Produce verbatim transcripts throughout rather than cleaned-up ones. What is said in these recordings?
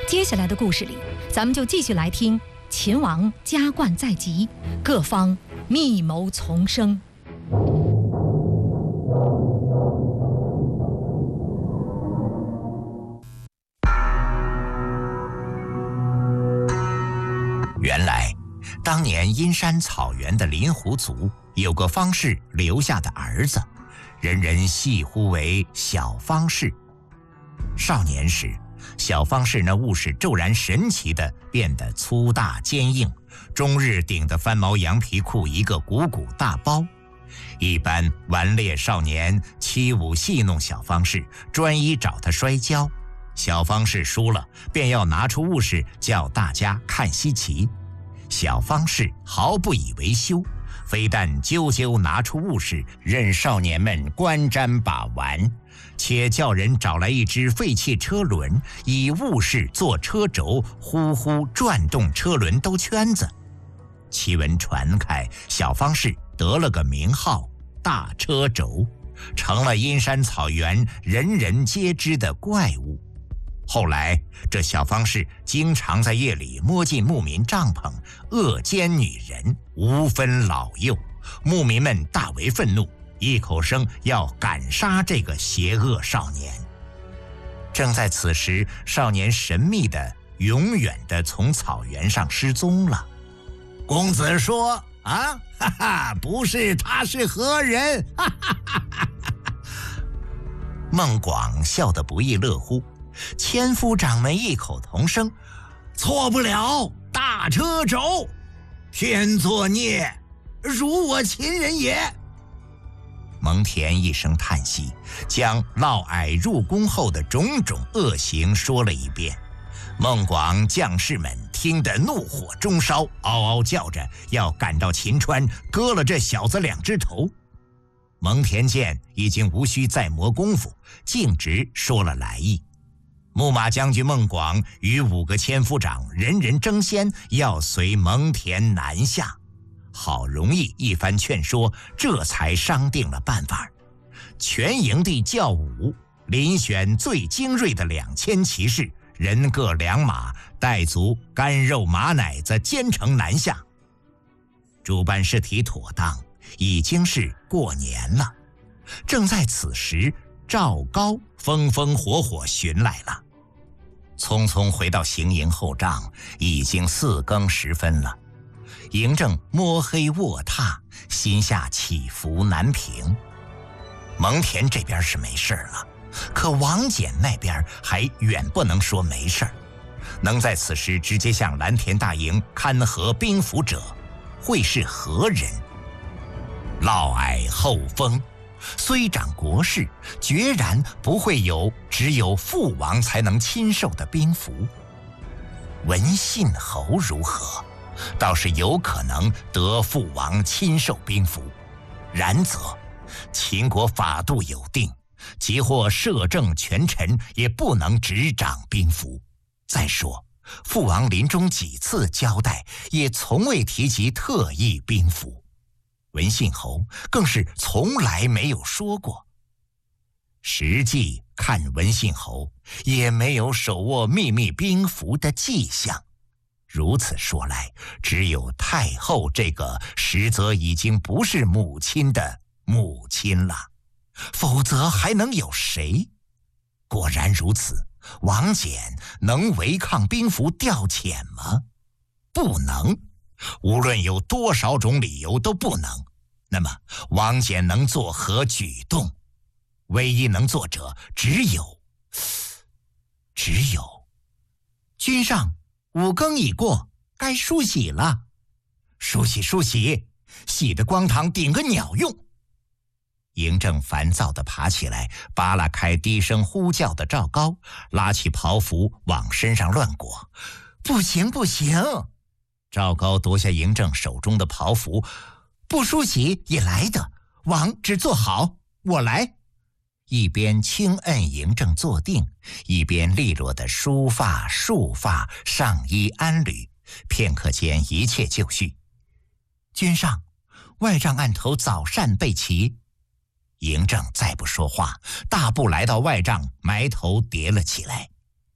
接下来的故事里，咱们就继续来听秦王加冠在即，各方密谋丛生。 原来，当年阴山草原的林狐族有个方士留下的儿子，人人戏呼为小方士。少年时，小方士那物事骤然神奇地变得粗大坚硬，终日顶得翻毛羊皮裤一个鼓鼓大包。一般顽劣少年欺侮戏弄小方士，专一找他摔跤。小方士输了，便要拿出物事叫大家看稀奇。小方士毫不以为羞，非但啾啾拿出物事任少年们观瞻把玩，且叫人找来一只废弃车轮，以物事做车轴，呼呼转动车轮兜圈子。奇闻传开，小方士得了个名号大车轴，成了阴山草原人人皆知的怪物。后来这小方士经常在夜里摸进牧民帐篷，恶奸女人，无分老幼。牧民们大为愤怒，异口声要赶杀这个邪恶少年。正在此时，少年神秘的永远的从草原上失踪了。公子说啊，哈哈，不是他是何人？哈哈哈哈哈！孟广笑得不亦乐乎，千夫长们异口同声：错不了，大车轴，天作孽，如我秦人也。蒙恬一声叹息，将嫪毐入宫后的种种恶行说了一遍。孟广将士们听得怒火中烧，嗷嗷叫着要赶到秦川，割了这小子两只头。蒙恬见已经无需再磨功夫，径直说了来意。木马将军孟广与五个千夫长人人争先要随蒙恬南下，好容易一番劝说，这才商定了办法。全营地教武，遴选最精锐的两千骑士，人各两马，带足干肉马奶子，兼程南下。诸般事体妥当，已经是过年了。正在此时，赵高风风火火寻来了。匆匆回到行营后帐，已经四更时分了。嬴政摸黑卧榻，心下起伏难平。蒙恬这边是没事了，可王翦那边还远不能说没事儿。能在此时直接向蓝田大营看河兵符者，会是何人？嫪毐后封，虽掌国事，决然不会有只有父王才能亲授的兵符。文信侯如何？倒是有可能得父王亲授兵符。然则秦国法度有定，即或摄政权臣，也不能执掌兵符。再说父王临终几次交代，也从未提及特意兵符。文信侯更是从来没有说过。实际看文信侯也没有手握秘密兵符的迹象。如此说来，只有太后这个实则已经不是母亲的母亲了，否则还能有谁？果然如此，王翦能违抗兵符调遣吗？不能，无论有多少种理由都不能。那么王翦能作何举动？唯一能做者只有只有君上，五更已过，该梳洗了。梳洗梳洗，洗得光堂顶个鸟用。嬴政烦躁地爬起来，扒拉开低声呼叫的赵高，拉起袍服往身上乱裹。不行不行！赵高夺下嬴政手中的袍服，不梳洗也来得，王只坐好，我来。一边轻摁嬴政坐定，一边利落的梳发束发，上衣安履，片刻间一切就绪。君上，外帐案头早膳备齐。嬴政再不说话，大步来到外帐，埋头叠了起来。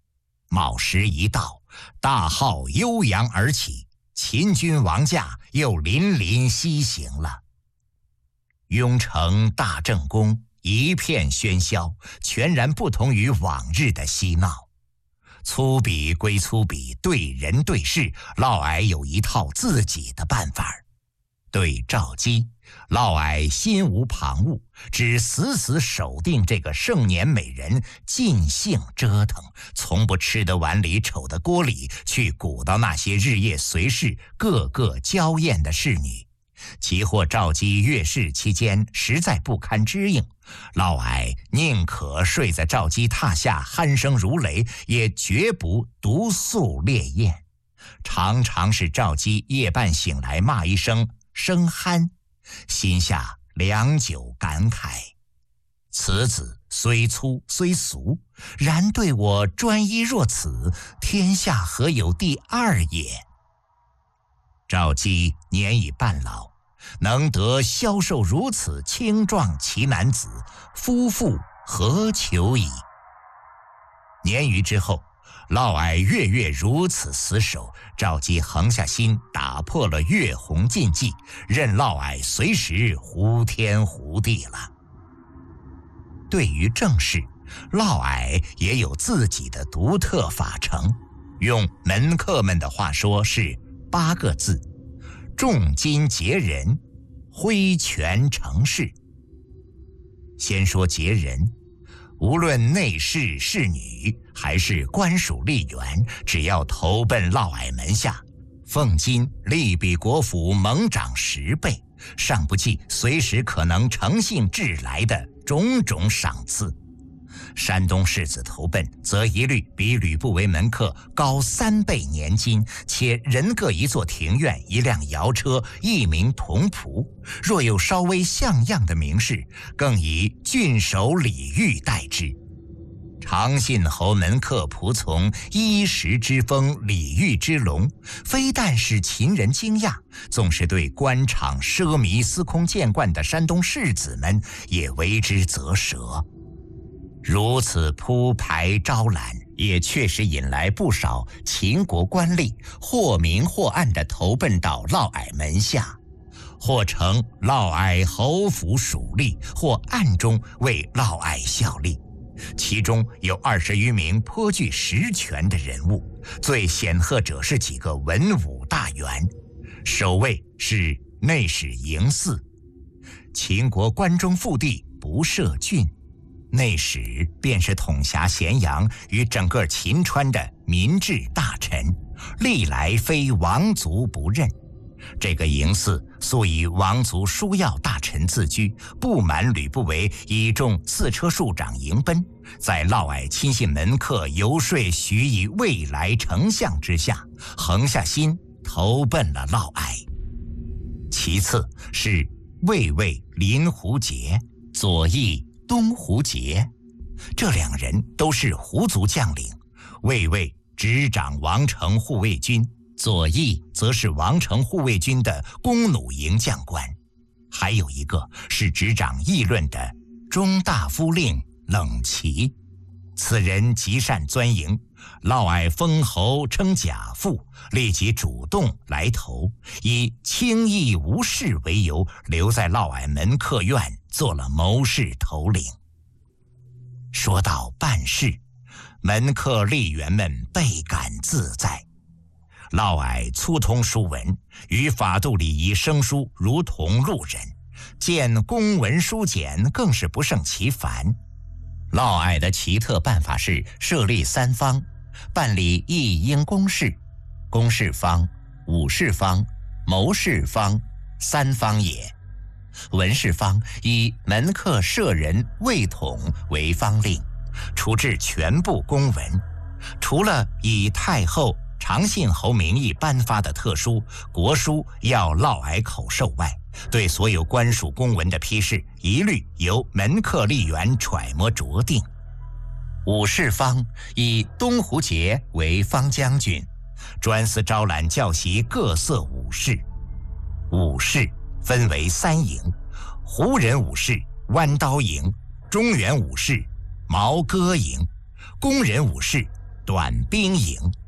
卯时一到，大号悠扬而起，秦军王驾又临临西行了。雍城大正宫一片喧嚣，全然不同于往日的嬉闹。粗鄙归粗鄙，对人对事，嫪毐有一套自己的办法。对赵姬，嫪毐心无旁骛，只死死守定这个盛年美人，尽兴折腾，从不吃得碗里瞅得锅里，去鼓捣那些日夜随侍、个个娇艳的侍女。其或赵姬月事期间实在不堪支应，嫪毐宁可睡在赵姬榻下鼾声如雷，也绝不独宿烈焰。常常是赵姬夜半醒来骂一声生鼾，心下良久感慨：此子虽粗虽俗，然对我专一若此，天下何有第二也？赵姬年已半老，能得消瘦如此青壮奇男子，夫妇何求矣？年余之后，嫪毐月月如此死守，赵姬横下心，打破了月红禁忌，任嫪毐随时胡天胡地了。对于政事，嫪毐也有自己的独特法程，用门客们的话说是八个字：重金结人，挥权成事。先说结人，无论内侍侍女还是官属吏员，只要投奔嫪毐门下，俸金力比国府猛涨十倍，尚不计随时可能乘兴致来的种种赏赐。山东士子投奔，则一律比吕不韦门客高三倍年金，且人各一座庭院、一辆摇车、一名童仆。若有稍微像样的名士，更以郡守李煜待之。长信侯门客仆从衣食之丰，礼遇之隆，非但使秦人惊讶，纵是对官场奢靡司空见惯的山东士子们，也为之啧舌。如此铺排招揽，也确实引来不少秦国官吏，或明或暗地投奔到嫪毐门下，或成嫪毐侯府属吏，或暗中为嫪毐效力。其中有二十余名颇具实权的人物，最显赫者是几个文武大员。首位是内史嬴驷，秦国关中腹地不设郡，内史便是统辖咸阳与整个秦川的民治大臣，历来非王族不任。这个嬴驷素以王族枢要大臣自居，不满吕不韦倚重四车庶长嬴奔，在嫪毐亲信门客游说许以未来丞相之下，横下心投奔了嫪毐。其次是卫尉林胡杰、左翼东胡杰，这两人都是胡族将领，卫尉执掌王城护卫军，左翼则是王城护卫军的弓弩营将官。还有一个是执掌议论的中大夫令冷齐，此人极善钻营，嫪毐封侯称贾父，立即主动来投，以轻易无事为由，留在嫪毐门客院做了谋士头领。说到办事，门客吏员们倍感自在。嫪毐粗通书文，与法度礼仪生疏如同路人，见公文书简更是不胜其烦。嫪毐的奇特办法是设立三方，办理一应公事，公事方、武士方、谋士方，三方也。文士方以门客舍人卫统为方令，处置全部公文，除了以太后长信侯名义颁发的特殊国书要嫪毐口授外，对所有官属公文的批示一律由门客吏员揣摩酌定。武士方以东胡杰为方将军，专司招揽教习各色武士。武士分为三营：胡人武士弯刀营、中原武士毛戈营、工人武士短兵营。